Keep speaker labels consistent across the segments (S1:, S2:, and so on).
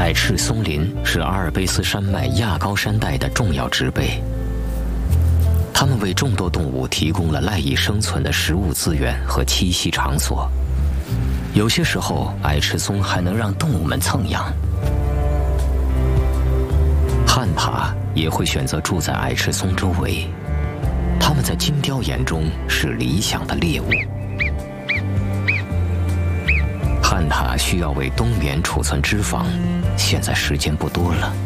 S1: 矮翅松林是阿尔卑斯山脉亚高山带的重要植被，它们为众多动物提供了赖以生存的食物资源和栖息场所。有些时候，矮翅松还能让动物们蹭痒。旱獭也会选择住在矮翅松周围，它们在金雕眼中是理想的猎物。旱獭需要为冬眠储存脂肪，现在时间不多了。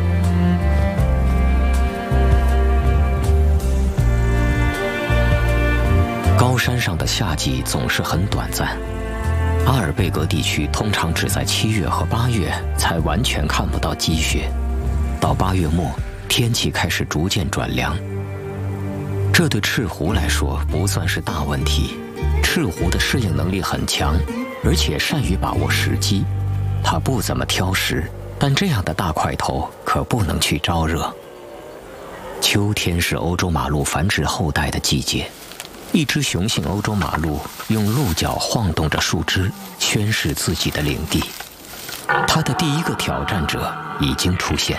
S1: 高山上的夏季总是很短暂，阿尔贝格地区通常只在7月和8月才完全看不到积雪，到8月末，天气开始逐渐转凉。这对赤狐来说不算是大问题，赤狐的适应能力很强，而且善于把握时机。它不怎么挑食，但这样的大块头可不能去招惹。秋天是欧洲马鹿繁殖后代的季节，一只雄性欧洲马鹿用鹿角晃动着树枝，宣示自己的领地。它的第一个挑战者已经出现。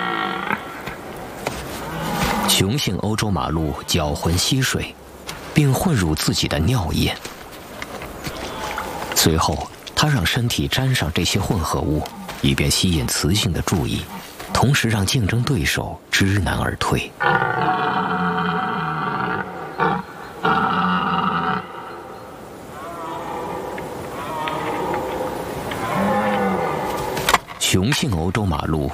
S1: 雄性欧洲马鹿搅浑溪水，并混入自己的尿液。随后，它让身体沾上这些混合物，以便吸引雌性的注意，同时让竞争对手知难而退。雄性欧洲马鹿